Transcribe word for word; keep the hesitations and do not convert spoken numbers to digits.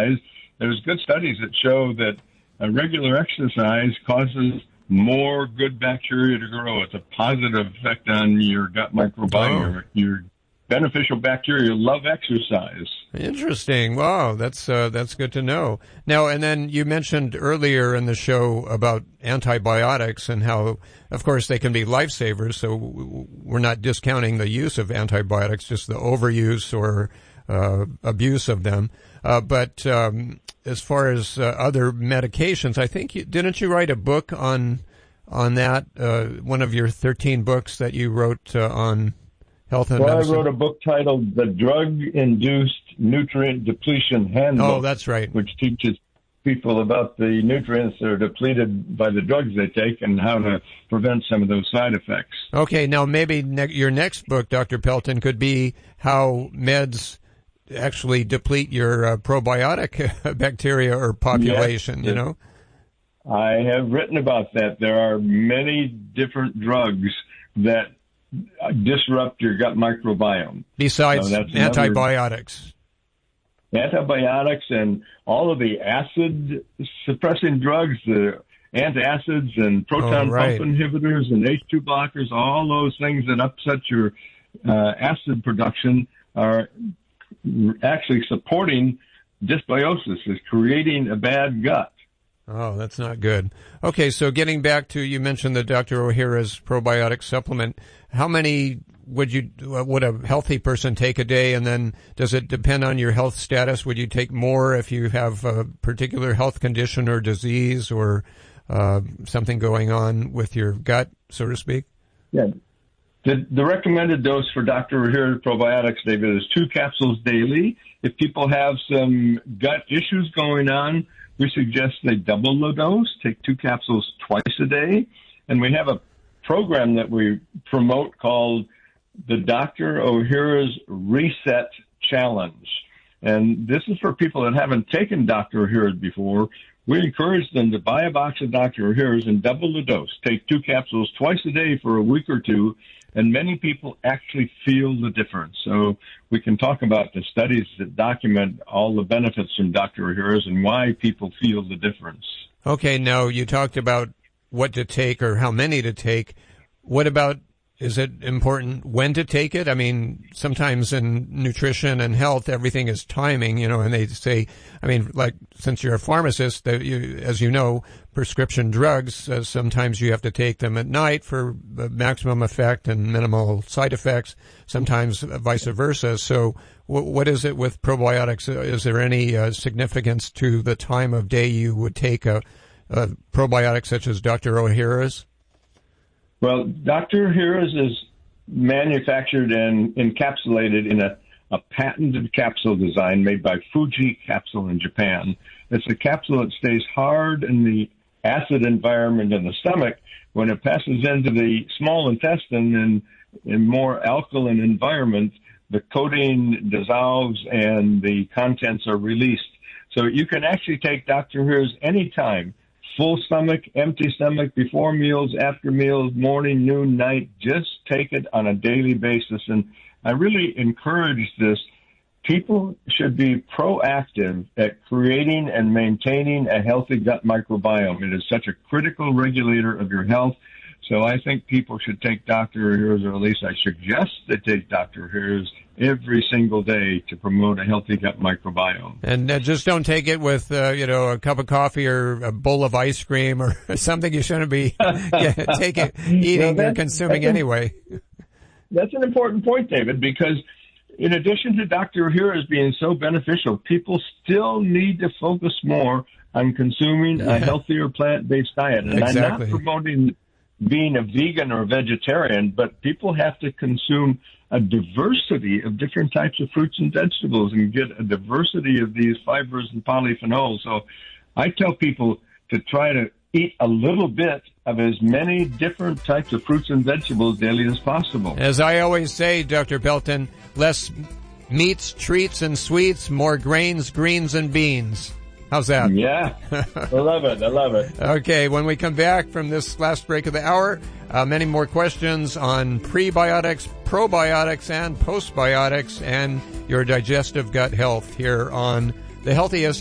exercise, there's good studies that show that a regular exercise causes more good bacteria to grow. It's a positive effect on your gut microbiome. Oh. Your beneficial bacteria love exercise. Interesting. Wow, that's uh, that's good to know. Now, and then you mentioned earlier in the show about antibiotics and how, of course, they can be lifesavers. So we're not discounting the use of antibiotics, just the overuse or uh, abuse of them. Uh, but um, as far as uh, other medications, I think you, didn't you write a book on on that? Uh, one of your thirteen books that you wrote uh, on health and well, medicine? I wrote a book titled The Drug-Induced Nutrient Depletion Handbook. Oh, that's right. Which teaches people about the nutrients that are depleted by the drugs they take and how to prevent some of those side effects. Okay, now maybe ne- your next book, Doctor Pelton, could be how meds actually deplete your uh, probiotic bacteria or population, yes, you know? I have written about that. There are many different drugs that disrupt your gut microbiome. Besides so antibiotics. Another, antibiotics and all of the acid suppressing drugs, the antacids and proton oh, right. pump inhibitors and H two blockers, all those things that upset your uh, acid production are actually supporting dysbiosis, is creating a bad gut. Oh, that's not good. Okay, so getting back to, you mentioned the Doctor O'Hara's probiotic supplement. How many would you would a healthy person take a day, and then does it depend on your health status? Would you take more if you have a particular health condition or disease or uh, something going on with your gut, so to speak? Yeah. The, the recommended dose for Doctor O'Hara probiotics, David, is two capsules daily. If people have some gut issues going on, we suggest they double the dose, take two capsules twice a day. And we have a program that we promote called the Doctor O'Hara's Reset Challenge. And this is for people that haven't taken Doctor O'Hara's before. We encourage them to buy a box of Doctor O'Hara's and double the dose. Take two capsules twice a day for a week or two, and many people actually feel the difference. So we can talk about the studies that document all the benefits from Doctor O'Hara's and why people feel the difference. Okay, now you talked about what to take or how many to take. What about, is it important when to take it? I mean, sometimes in nutrition and health, everything is timing, you know, and they say, I mean, like, since you're a pharmacist, that you, as you know, prescription drugs, uh, sometimes you have to take them at night for the maximum effect and minimal side effects, sometimes vice versa. So w- what is it with probiotics? Is there any uh, significance to the time of day you would take a, a probiotic such as Doctor O'Hara's? Well, Doctor O'Hara's is manufactured and encapsulated in a, a patented capsule design made by Fuji Capsule in Japan. It's a capsule that stays hard in the acid environment in the stomach. When it passes into the small intestine and in more alkaline environment, the coating dissolves and the contents are released. So you can actually take Doctor O'Hara's anytime. Full stomach, empty stomach, before meals, after meals, morning, noon, night. Just take it on a daily basis. And I really encourage this. People should be proactive at creating and maintaining a healthy gut microbiome. It is such a critical regulator of your health. So I think people should take Doctor O'Hara's, or at least I suggest they take Doctor O'Hara's every single day to promote a healthy gut microbiome. And uh, just don't take it with, uh, you know, a cup of coffee or a bowl of ice cream or something you shouldn't be yeah, taking, eating well, or consuming that's anyway. A, that's an important point, David, because in addition to Doctor O'Hara's being so beneficial, people still need to focus more on consuming a healthier plant-based diet. And exactly. I'm not promoting being a vegan or vegetarian, but people have to consume a diversity of different types of fruits and vegetables and get a diversity of these fibers and polyphenols. So I tell people to try to eat a little bit of as many different types of fruits and vegetables daily as possible. As I always say, Doctor Pelton, less meats, treats, and sweets, more grains, greens, and beans. How's that? Yeah, I love it. I love it. Okay, when we come back from this last break of the hour, uh, many more questions on prebiotics, probiotics, and postbiotics and your digestive gut health here on the Healthy